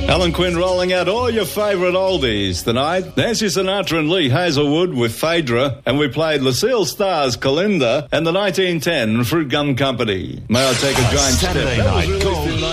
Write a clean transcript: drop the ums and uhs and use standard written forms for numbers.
Alan Quinn rolling out all your favourite oldies tonight. Nancy Sinatra and Lee Hazelwood with Phaedra, and we played Lucille Starr's Kalinda and the 1910 Fruit Gum Company. May I take a giant Saturday step? Night Gold.